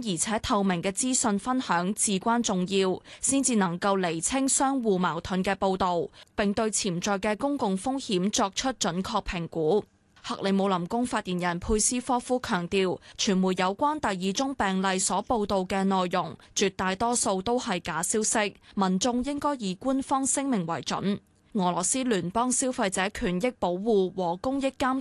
而且透明嘅資訊分享至關重要，先至能夠釐清相互矛盾嘅報導，並對潛在嘅公共風險作出準確評估。克里姆林宮發言人佩斯科夫強調，傳媒有關第二宗病例所報導嘅內容，絕大多數都係假消息，民眾應該以官方聲明為準。俄羅斯聯邦消費者權益保護和公益監